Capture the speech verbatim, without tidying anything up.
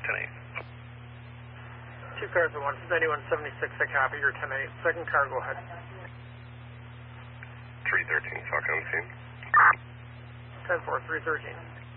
ten eight. Two cars at once, ninety-one seventy-six, I copy your ten eight. Second car, go ahead. three thirteen, Falcon on scene. ten four, three thirteen.